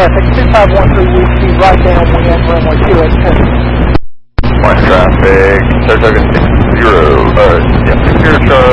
traffic, 2513 Whiskey, right downwind, runway 28. One traffic, Saratoga 60, 60 Charlie.